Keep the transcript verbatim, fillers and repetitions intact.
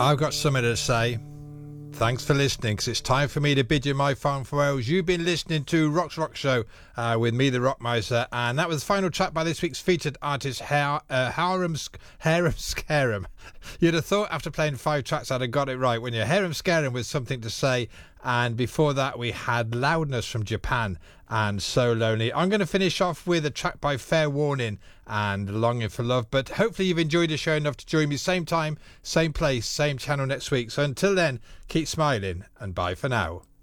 I've got something to say. Thanks for listening, because it's time for me to bid you my farewells. You've been listening to Rock's Rock Show uh, with me, the Rock Miser, and that was the final track by this week's featured artist, Har- uh, Harem Harem Scarum. You'd have thought after playing five tracks I'd have got it right, wouldn't you? Harem Scarum with Something to Say, and before that we had Loudness from Japan and So Lonely. I'm going to finish off with a track by Fair Warning and Longing for Love, but hopefully you've enjoyed the show enough to join me same time, same place, same channel next week. So until then, keep smiling and bye for now.